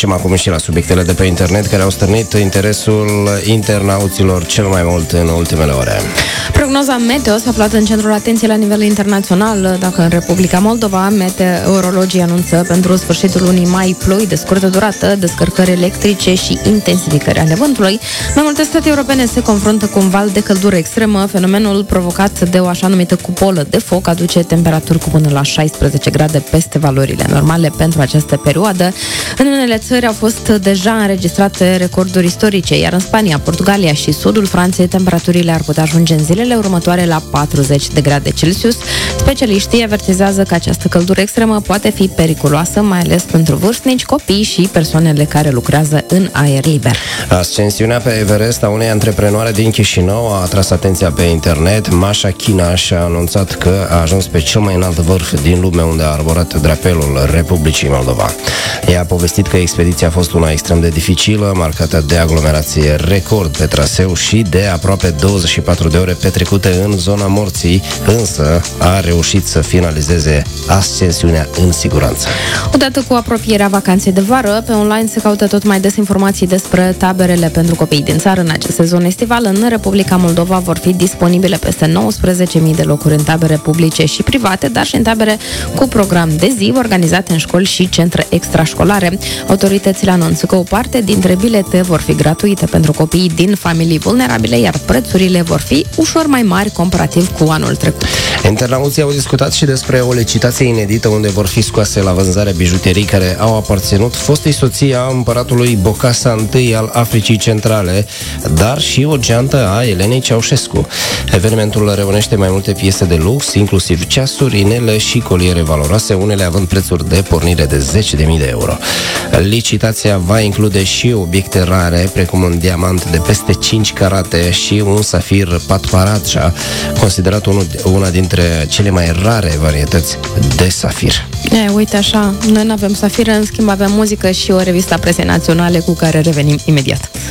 Trecem acum și la subiectele de pe internet care au stârnit interesul internauților cel mai mult în ultimele ore. Prognoza meteo s-a aflat în centrul atenției la nivel internațional. Dacă în Republica Moldova, meteorologii anunță pentru sfârșitul lunii mai ploi de scurtă durată, descărcări electrice și intensificări ale vântului. Mai multe state europene se confruntă cu un val de căldură extremă. Fenomenul provocat de o așa numită cupolă de foc aduce temperaturi cu până la 16 grade peste valorile normale pentru această perioadă. În unele țări au fost deja înregistrate recorduri istorice, iar în Spania, Portugalia și sudul Franței temperaturile ar putea ajunge în zilele următoare la 40 de grade Celsius. Specialiștii avertizează că această căldură extremă poate fi periculoasă, mai ales pentru vârstnici, copii și persoanele care lucrează în aer liber. Ascensiunea pe Everest a unei antreprenoare din Chișinău a atras atenția pe internet. Masha China și-a anunțat că a ajuns pe cel mai înalt vârf din lume, unde a arborat drapelul Republicii Moldova. Ea a povestit că expediția a fost una extrem de dificilă, marcată de aglomerație record pe traseu și de aproape 24 de ore petrecute în zona morții, însă a reușit să finalizeze ascensiunea în siguranță. Odată cu apropierea vacanței de vară, pe online se caută tot mai des informații despre taberele pentru copii din țară. În acest sezon estival, în Republica Moldova vor fi disponibile peste 19.000 de locuri în tabere publice și private, dar și în tabere cu program de zi, organizate în școli și centre extrașcolare. Autoritățile anunță că o parte dintre bilete vor fi gratuite pentru copiii din familii vulnerabile, iar prețurile vor fi ușor mai mari comparativ cu anul trecut. Internauții au discutat și despre o licitație inedită unde vor fi scoase la vânzare bijuterii care au aparținut fostei soții a împăratului Bocasa I al Africii Centrale, dar și o geantă a Elenei Ceaușescu. Evenimentul reunește mai multe piese de lux, inclusiv ceasuri, inele și coliere valoroase, unele având prețuri de pornire de 10.000 de euro. Licitația va include și obiecte rare, precum un diamant de peste 5 carate și un safir Patparacha, considerat una dintre cele mai rare varietăți de safir. Uite așa, noi nu avem safir, în schimb avem muzică și o revistă a presei naționale cu care revenim imediat.